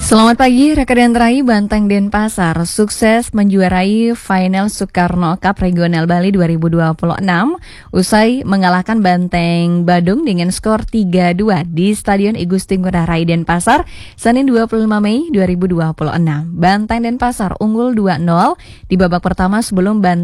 Selamat pagi, rekan Rai Banteng Denpasar sukses menjuarai final Soekarno Cup Regional Bali 2026 usai mengalahkan Banteng Badung dengan skor 3-2 di Stadion Igusti Ngurah Rai Denpasar Senin 25 Mei 2026. Banteng Denpasar unggul 2-0 di babak pertama sebelum Banteng